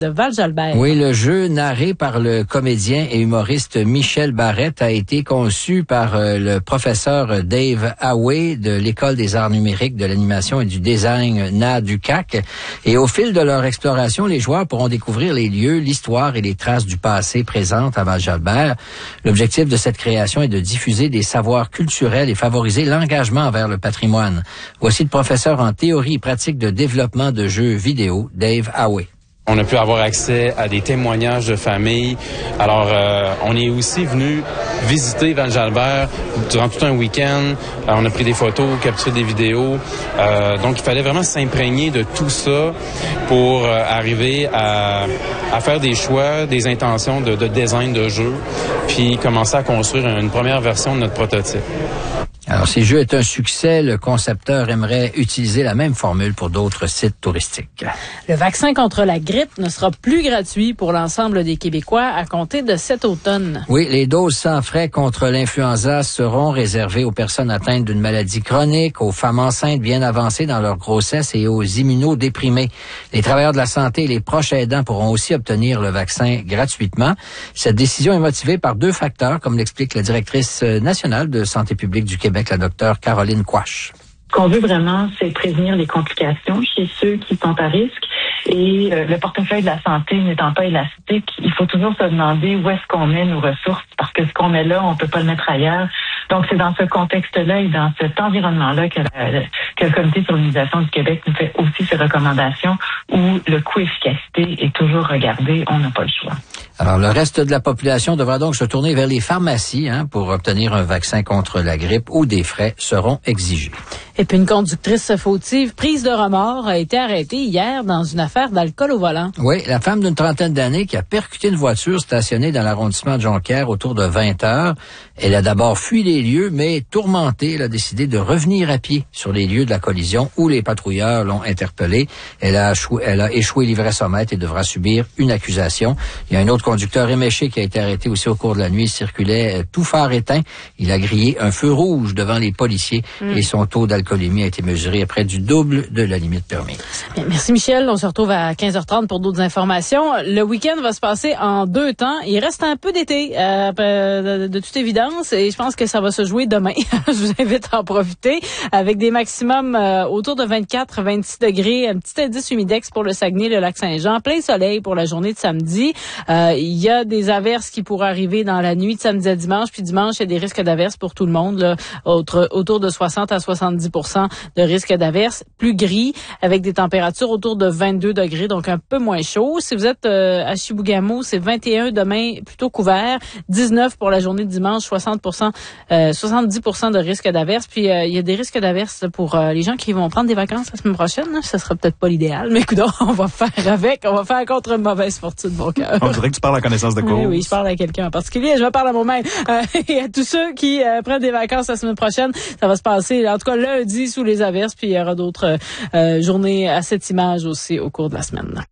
de Val-Jalbert. Oui, le jeu narré par le comédien et humoriste Michel Barrette a été conçu par le professeur Dave Haway de l'École des arts numériques, de l'animation et du design NA du CAC. Et au fil de leur exploration, les joueurs pourront découvrir les lieux, l'histoire et les traces du passé présentes à Val-Jalbert. L'objectif de cette création est de diffuser des savoirs culturels et favoriser l'engagement envers le patrimoine. Voici le professeur en théorie et pratique de développement de jeux vidéo, Dave Haway. On a pu avoir accès à des témoignages de familles. Alors, on est aussi venu visiter Val-Jalbert durant tout un week-end. On a pris des photos, capturé des vidéos. Donc, il fallait vraiment s'imprégner de tout ça pour arriver à faire des choix, des intentions de design de jeu, puis commencer à construire une première version de notre prototype. Alors, si le jeu est un succès, le concepteur aimerait utiliser la même formule pour d'autres sites touristiques. Le vaccin contre la grippe ne sera plus gratuit pour l'ensemble des Québécois à compter de cet automne. Oui, les doses sans frais contre l'influenza seront réservées aux personnes atteintes d'une maladie chronique, aux femmes enceintes bien avancées dans leur grossesse et aux immunodéprimés. Les travailleurs de la santé et les proches aidants pourront aussi obtenir le vaccin gratuitement. Cette décision est motivée par deux facteurs, comme l'explique la directrice nationale de santé publique du Québec, la docteure Caroline Quach. Ce qu'on veut vraiment, c'est prévenir les complications chez ceux qui sont à risque. Et le portefeuille de la santé n'étant pas élastique, il faut toujours se demander où est-ce qu'on met nos ressources, parce que ce qu'on met là, on peut pas le mettre ailleurs. Donc, c'est dans ce contexte-là et dans cet environnement-là que le Comité sur l'immunisation du Québec nous fait aussi ses recommandations où le coût-efficacité est toujours regardé. On n'a pas le choix. Alors, le reste de la population devra donc se tourner vers les pharmacies pour obtenir un vaccin contre la grippe où des frais seront exigés. Et puis, une conductrice fautive prise de remords a été arrêtée hier dans une affaire d'alcool au volant. Oui, la femme d'une trentaine d'années qui a percuté une voiture stationnée dans l'arrondissement de Jonquière autour de 20 heures. Elle a d'abord fui les lieux, mais tourmentée, elle a décidé de revenir à pied sur les lieux de la collision où les patrouilleurs l'ont interpellée. Elle a échoué l'ivresse-au-mètre et devra subir une accusation. Il y a un autre conducteur éméché qui a été arrêté aussi au cours de la nuit. Il circulait tout phare éteint. Il a grillé un feu rouge devant les policiers et son taux d'alcoolémie a été mesuré à près du double de la limite permise. Bien, merci Michel. On se retrouve à 15h30 pour d'autres informations. Le week-end va se passer en deux temps. Il reste un peu d'été, de toute évidence, et je pense que ça va se jouer demain. Je vous invite à en profiter avec des maximums autour de 24-26 degrés. Un petit indice humidex pour le Saguenay, le Lac-Saint-Jean. Plein soleil pour la journée de samedi. Il y a des averses qui pourraient arriver dans la nuit de samedi à dimanche. Puis dimanche, il y a des risques d'averses pour tout le monde, là, autour de 60 à 70% de risques d'averses. Plus gris, avec des températures autour de 22 degrés, donc un peu moins chaud. Si vous êtes à Chibougamau, c'est 21 demain, plutôt couvert. 19 pour la journée de dimanche, 70% de risques d'averses. Puis il y a des risques d'averses pour les gens qui vont prendre des vacances la semaine prochaine. Hein. Ça sera peut-être pas l'idéal, mais écoute, on va faire avec. On va faire contre une mauvaise fortune, mon cœur. On dirait que tu parles à connaissance de cause. Oui, je parle à quelqu'un en particulier. Je me parle à moi-même. Et à tous ceux qui prennent des vacances la semaine prochaine, ça va se passer, en tout cas lundi, sous les averses. Puis il y aura d'autres journées à cette image aussi au cours de la semaine.